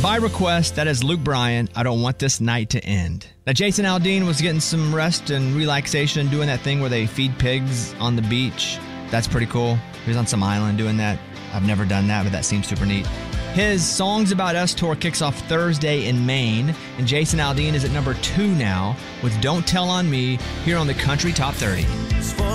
by request, that is Luke Bryan, I Don't Want This Night to End. Now, Jason Aldean was getting some rest and relaxation, doing that thing where they feed pigs on the beach. That's pretty cool. He was on some island doing that. I've never done that, but that seems super neat. His Songs About Us tour kicks off Thursday in Maine, and Jason Aldean is at number 2 now with Don't Tell on Me here on the Country Top 30.